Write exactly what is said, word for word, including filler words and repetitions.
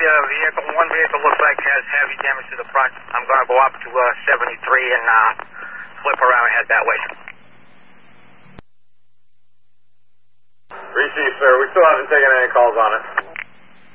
uh, vehicle. One vehicle looks like it has heavy damage to the front. I'm going to go up to uh, seventy-three and uh, flip around and head that way. Receive, sir. We still haven't taken any calls on it.